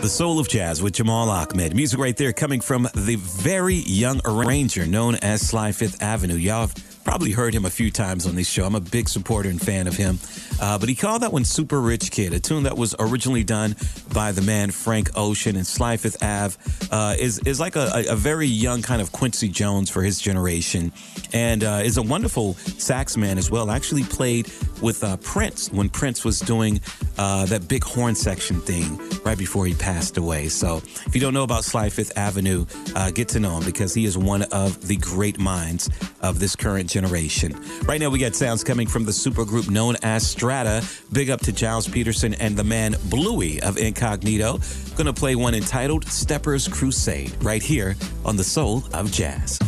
The Soul of Jazz with Jamal Ahmed. Music right there coming from the very young arranger known as Sly Fifth Avenue. Y'all have probably heard him a few times on this show. I'm a big supporter and fan of him. But he called that one Super Rich Kid, a tune that was originally done by the man Frank Ocean. And Sly Fifth Ave is like a very young kind of Quincy Jones for his generation. And is a wonderful sax man as well. Actually played with Prince when Prince was doing that big horn section thing right before he passed away. So if you don't know about Sly Fifth Avenue, get to know him because he is one of the great minds of this current generation. Right now we got sounds coming from the supergroup known as Strata. Big up to Giles Peterson and the man Bluey of Incognito. Gonna play one entitled Stepper's Crusade right here on The Soul of Jazz.